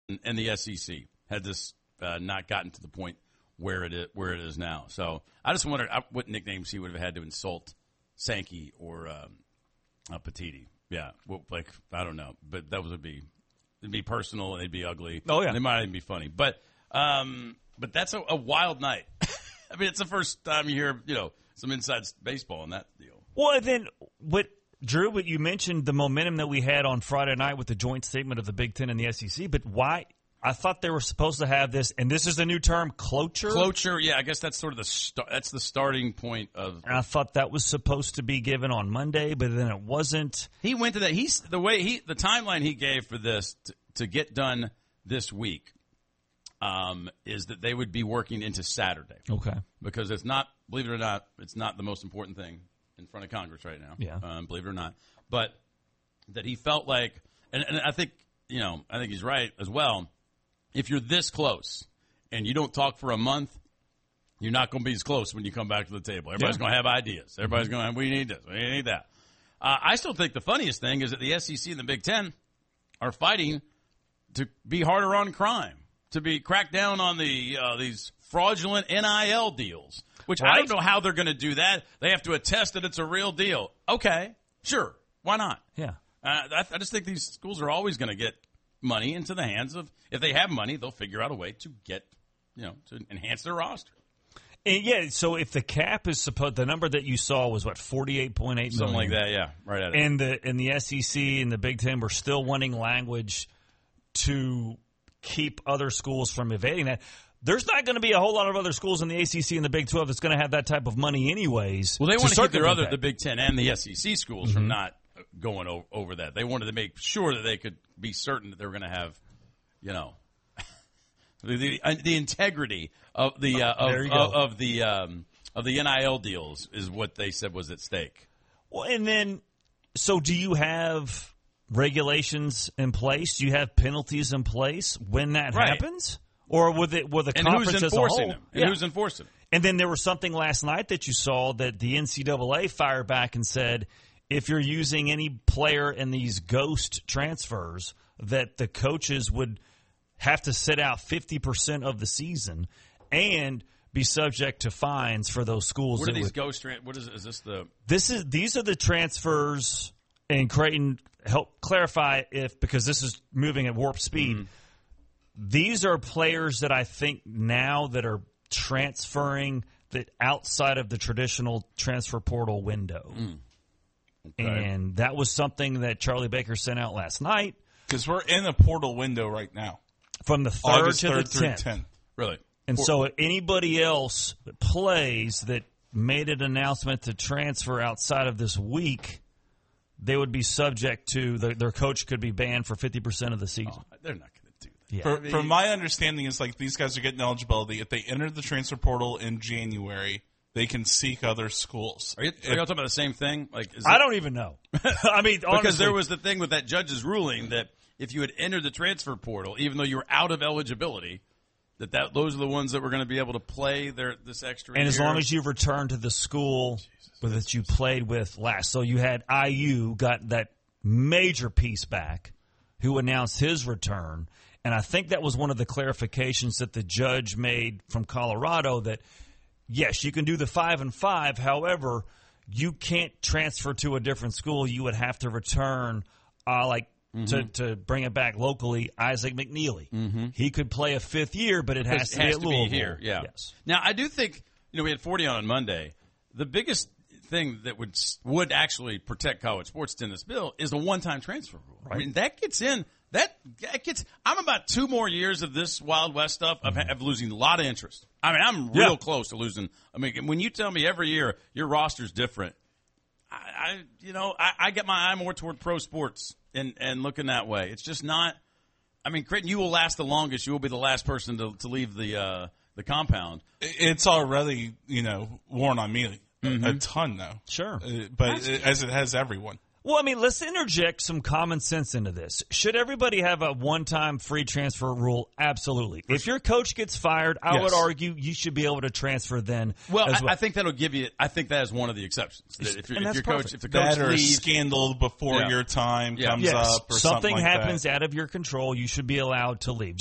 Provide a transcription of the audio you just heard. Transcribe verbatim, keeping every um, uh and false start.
and the S E C had this uh, not gotten to the point where it is, where it is now. So I just wondered what nicknames he would have had to insult Sankey or um, uh, Petiti. Yeah, well, like I don't know, but that would be it'd be personal and it'd be ugly. Oh yeah, they might even be funny, but um, but that's a, a wild night. I mean, it's the first time you hear you know some inside baseball in that deal. Well, then what, Drew? What you mentioned the momentum that we had on Friday night with the joint statement of the Big Ten and the S E C, but why? I thought they were supposed to have this, and this is the new term, cloture. Cloture, yeah, I guess that's sort of the st- that's the starting point of. And I thought that was supposed to be given on Monday, but then it wasn't. He went to that. He's the way he the timeline he gave for this to, to get done this week um, is that they would be working into Saturday. Okay, because it's not, believe it or not, it's not the most important thing in front of Congress right now. Yeah, um, believe it or not, but that he felt like, and, and I think you know, I think he's right as well. If you're this close and you don't talk for a month, you're not going to be as close when you come back to the table. Everybody's yeah. going to have ideas. Everybody's mm-hmm. going to, we need this, we need that. Uh, I still think the funniest thing is that the S E C and the Big Ten are fighting to be harder on crime, to be cracked down on the uh, these fraudulent N I L deals, which right? I don't know how they're going to do that. They have to attest that it's a real deal. Okay, sure. Why not? Yeah. Uh, I, I just think these schools are always going to get money into the hands of, if they have money, they'll figure out a way to get, you know, to enhance their roster. And yeah, so if the cap is supposed, the number that you saw was what, forty-eight point eight million? Something like that, yeah, right at it. And the, and the S E C and the Big Ten were still wanting language to keep other schools from evading that. There's not going to be a whole lot of other schools in the A C C and the Big twelve that's going to have that type of money anyways. Well, they want to keep their other, the Big Ten and the S E C schools mm-hmm. from not going o- over that. They wanted to make sure that they could be certain that they were going to have, you know, the, the the integrity of the uh, of, of, of the um, of the N I L deals is what they said was at stake. Well, and then, so do you have regulations in place? Do you have penalties in place when that right. happens, or with it with the and conference who's as a whole? Them? And yeah. who's enforcing them? And then there was something last night that you saw that the N C double A fired back and said, if you're using any player in these ghost transfers, that the coaches would have to sit out fifty percent of the season and be subject to fines for those schools. What are these would, ghost transfers? What is it? Is this the? This is these are the transfers, and Creighton help clarify if because this is moving at warp speed. Mm-hmm. These are players that I think now that are transferring that outside of the traditional transfer portal window. Mm. Okay. And that was something that Charlie Baker sent out last night. Because we're in a portal window right now. From the third August to third the through tenth. tenth. Really? And For- so anybody else that plays that made an announcement to transfer outside of this week, they would be subject to, the, their coach could be banned for fifty percent of the season. Oh, they're not going to do that. Yeah. For, I mean, from my understanding, is like these guys are getting eligibility. If they enter the transfer portal in January, they can seek other schools. Are you, are you all talking about the same thing? Like, is I it, don't even know. I mean, honestly, because there was the thing with that judge's ruling that if you had entered the transfer portal, even though you were out of eligibility, that, that those are the ones that were going to be able to play their this extra and year. as long as you've returned to the school Jesus, that you played with last. So you had I U got that major piece back who announced his return. And I think that was one of the clarifications that the judge made from Colorado that, yes, you can do the five and five. However, you can't transfer to a different school. You would have to return, uh, like mm-hmm. to, to bring it back locally, Isaac McNeely. Mm-hmm. He could play a fifth year, but it has it to has be to at Louisville. be here. Yeah. Yes. Now, I do think, you know, we had forty on on Monday. The biggest thing that would would actually protect college sports in this bill is the one-time transfer rule. Right. I mean, that gets in. That, that gets. I'm about two more years of this Wild West stuff of, of losing a lot of interest. I mean, I'm real yeah. close to losing. I mean, when you tell me every year your roster's different, I, I you know, I, I get my eye more toward pro sports and, and looking that way. It's just not. I mean, Creighton, you will last the longest. You will be the last person to, to leave the uh, the compound. It's already, you know, worn on me mm-hmm. a ton, though. Sure, uh, but it, as it has everyone. Well, I mean, let's interject some common sense into this. Should everybody have a one-time free transfer rule? Absolutely. If your coach gets fired, I yes. would argue you should be able to transfer then. Well, as I, well. I think that'll give you. I think that is one of the exceptions. That if, and if that's your coach, perfect. if the coach that or leaves, scandal before yeah. your time yeah. comes yes. up, or something something like happens that. out of your control, you should be allowed to leave.